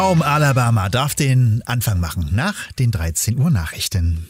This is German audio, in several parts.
Alabama darf den Anfang machen nach den 13 Uhr Nachrichten.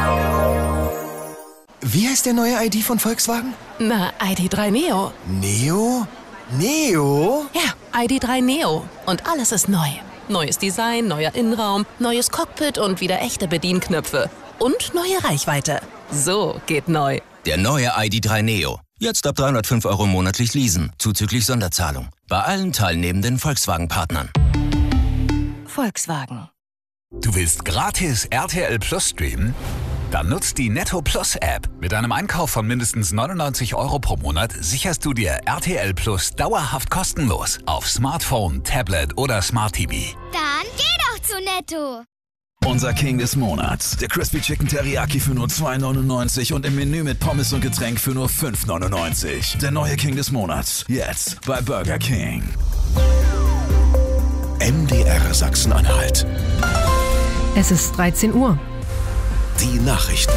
Wie heißt der neue ID von Volkswagen? Na, ID.3 Neo. Neo? Neo? Ja, ID.3 Neo. Und alles ist neu. Neues Design, neuer Innenraum, neues Cockpit und wieder echte Bedienknöpfe. Und neue Reichweite. So geht neu. Der neue ID.3 Neo. Jetzt ab 305 € monatlich leasen, zuzüglich Sonderzahlung. Bei allen teilnehmenden Volkswagen-Partnern. Volkswagen. Du willst gratis RTL Plus streamen? Dann nutzt die Netto Plus App. Mit einem Einkauf von mindestens 99 € pro Monat sicherst du dir RTL Plus dauerhaft kostenlos auf Smartphone, Tablet oder Smart TV. Dann geh doch zu Netto. Unser King des Monats. Der Crispy Chicken Teriyaki für nur 2,99 und im Menü mit Pommes und Getränk für nur 5,99. Der neue King des Monats. Jetzt bei Burger King. MDR Sachsen-Anhalt. Es ist 13 Uhr. Die Nachrichten.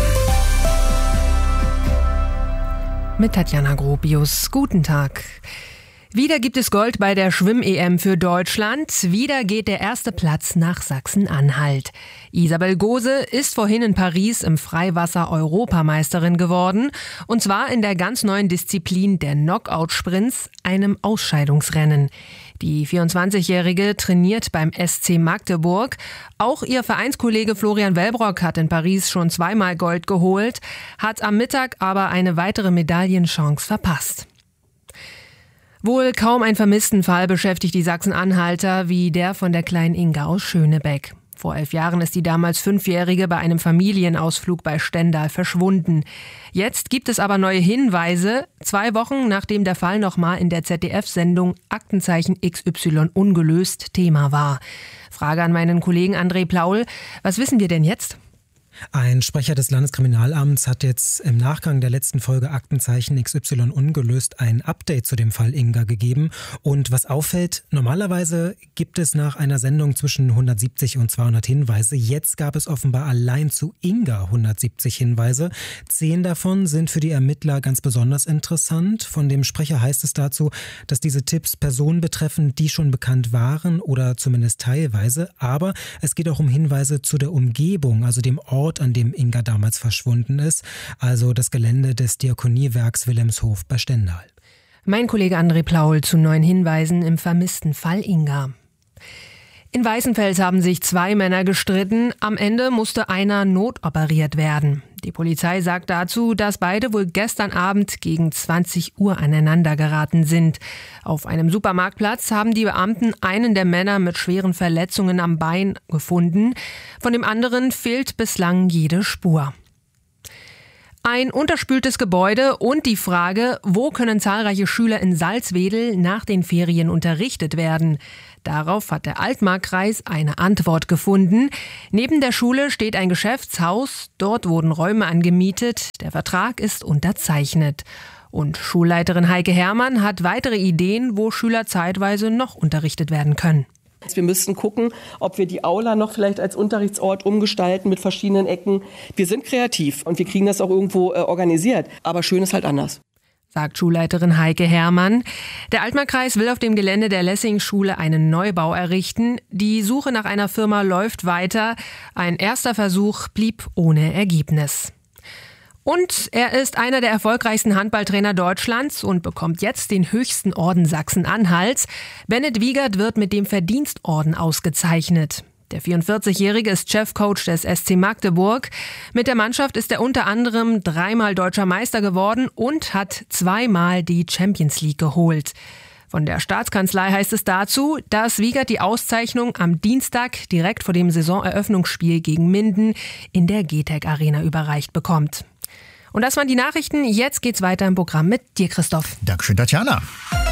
Mit Tatjana Gropius. Guten Tag. Wieder gibt es Gold bei der Schwimm-EM für Deutschland. Wieder geht der erste Platz nach Sachsen-Anhalt. Isabel Gose ist vorhin in Paris im Freiwasser Europameisterin geworden. Und zwar in der ganz neuen Disziplin der Knockout-Sprints, einem Ausscheidungsrennen. Die 24-Jährige trainiert beim SC Magdeburg. Auch ihr Vereinskollege Florian Wellbrock hat in Paris schon zweimal Gold geholt, hat am Mittag aber eine weitere Medaillenchance verpasst. Wohl kaum ein Vermisstenfall beschäftigt die Sachsen-Anhalter wie der von der kleinen Inga aus Schönebeck. Vor 11 Jahren ist die damals 5-Jährige bei einem Familienausflug bei Stendal verschwunden. Jetzt gibt es aber neue Hinweise, 2 Wochen nachdem der Fall nochmal in der ZDF-Sendung Aktenzeichen XY ungelöst Thema war. Frage an meinen Kollegen André Plaul, was wissen wir denn jetzt? Ein Sprecher des Landeskriminalamts hat jetzt im Nachgang der letzten Folge Aktenzeichen XY ungelöst ein Update zu dem Fall Inga gegeben. Und was auffällt, normalerweise gibt es nach einer Sendung zwischen 170 und 200 Hinweise. Jetzt gab es offenbar allein zu Inga 170 Hinweise. 10 davon sind für die Ermittler ganz besonders interessant. Von dem Sprecher heißt es dazu, dass diese Tipps Personen betreffen, die schon bekannt waren oder zumindest teilweise. Aber es geht auch um Hinweise zu der Umgebung, also dem Ort, an dem Inga damals verschwunden ist, also das Gelände des Diakoniewerks Wilhelmshof bei Stendal. Mein Kollege André Plaul zu neuen Hinweisen im vermissten Fall Inga. In Weißenfels haben sich 2 Männer gestritten. Am Ende musste einer notoperiert werden. Die Polizei sagt dazu, dass beide wohl gestern Abend gegen 20 Uhr aneinander geraten sind. Auf einem Supermarktplatz haben die Beamten einen der Männer mit schweren Verletzungen am Bein gefunden. Von dem anderen fehlt bislang jede Spur. Ein unterspültes Gebäude und die Frage, wo können zahlreiche Schüler in Salzwedel nach den Ferien unterrichtet werden? Darauf hat der Altmarkkreis eine Antwort gefunden. Neben der Schule steht ein Geschäftshaus, dort wurden Räume angemietet, der Vertrag ist unterzeichnet. Und Schulleiterin Heike Herrmann hat weitere Ideen, wo Schüler zeitweise noch unterrichtet werden können. Wir müssten gucken, ob wir die Aula noch vielleicht als Unterrichtsort umgestalten mit verschiedenen Ecken. Wir sind kreativ und wir kriegen das auch irgendwo organisiert. Aber schön ist halt anders, sagt Schulleiterin Heike Herrmann. Der Altmarkkreis will auf dem Gelände der Lessing-Schule einen Neubau errichten. Die Suche nach einer Firma läuft weiter. Ein erster Versuch blieb ohne Ergebnis. Und er ist einer der erfolgreichsten Handballtrainer Deutschlands und bekommt jetzt den höchsten Orden Sachsen-Anhalts. Bennett Wiegert wird mit dem Verdienstorden ausgezeichnet. Der 44-Jährige ist Chefcoach des SC Magdeburg. Mit der Mannschaft ist er unter anderem 3-mal deutscher Meister geworden und hat 2-mal die Champions League geholt. Von der Staatskanzlei heißt es dazu, dass Wiegert die Auszeichnung am Dienstag direkt vor dem Saisoneröffnungsspiel gegen Minden in der GTEC Arena überreicht bekommt. Und das waren die Nachrichten. Jetzt geht's weiter im Programm mit dir, Christoph. Dankeschön, Tatjana.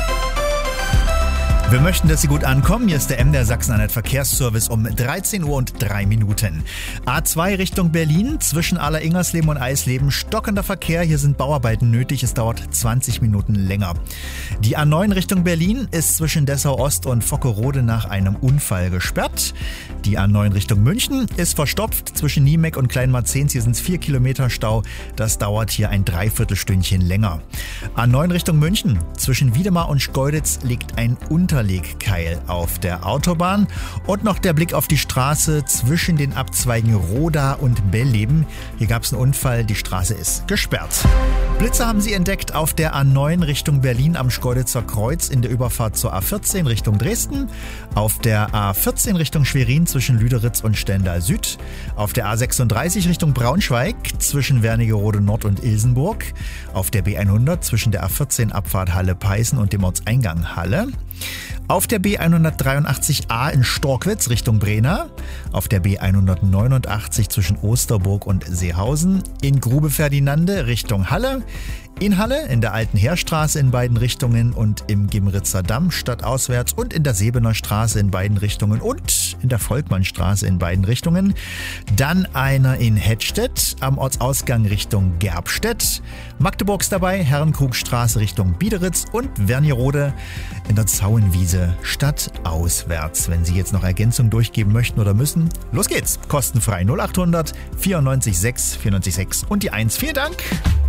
Wir möchten, dass Sie gut ankommen. Hier ist der MDR Sachsen-Anhalt Verkehrsservice um 13 Uhr und 3 Minuten. A2 Richtung Berlin, zwischen Aller-Ingersleben und Eisleben stockender Verkehr. Hier sind Bauarbeiten nötig. Es dauert 20 Minuten länger. Die A9 Richtung Berlin ist zwischen Dessau-Ost und Vockerode nach einem Unfall gesperrt. Die A9 Richtung München ist verstopft zwischen Niemeck und Kleinmarzens. Hier sind es 4 Kilometer Stau. Das dauert hier ein Dreiviertelstündchen länger. A9 Richtung München, zwischen Wiedemar und Schkeuditz liegt ein Unter Unterlegkeil auf der Autobahn. Und noch der Blick auf die Straße zwischen den Abzweigen Roda und Belleben. Hier gab es einen Unfall, die Straße ist gesperrt. Blitze haben Sie entdeckt auf der A9 Richtung Berlin am Schkeuditzer Kreuz in der Überfahrt zur A14 Richtung Dresden, auf der A14 Richtung Schwerin zwischen Lüderitz und Stendal Süd, auf der A36 Richtung Braunschweig zwischen Wernigerode Nord und Ilsenburg, auf der B100 zwischen der A14 Abfahrt Halle-Peißen und dem Ortseingang Halle, auf der B183a in Storkwitz Richtung Brena, auf der B189 zwischen Osterburg und Seehausen, in Grube-Ferdinande Richtung Halle, in Halle, in der Alten Heerstraße in beiden Richtungen und im Gimritzer Damm stadtauswärts und in der Sebener Straße in beiden Richtungen und in der Volkmannstraße in beiden Richtungen. Dann einer in Hettstedt am Ortsausgang Richtung Gerbstedt. Magdeburgs dabei, Herrenkrugstraße Richtung Biederitz und Wernigerode in der Zauenwiese stadtauswärts. Wenn Sie jetzt noch Ergänzungen durchgeben möchten oder müssen, los geht's. Kostenfrei 0800 94 6 94 6 und die 1. Vielen Dank.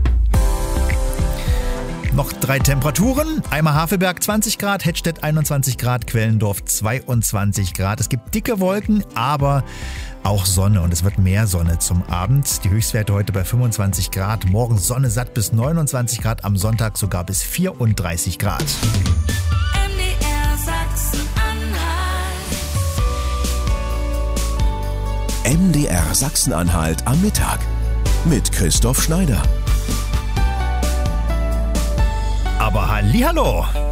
Noch 3 Temperaturen. Einmal Havelberg 20 Grad, Hettstedt 21 Grad, Quellendorf 22 Grad. Es gibt dicke Wolken, aber auch Sonne und es wird mehr Sonne zum Abend. Die Höchstwerte heute bei 25 Grad, morgen Sonne satt bis 29 Grad, am Sonntag sogar bis 34 Grad. MDR Sachsen-Anhalt am Mittag mit Christoph Schneider. Aber hallihallo!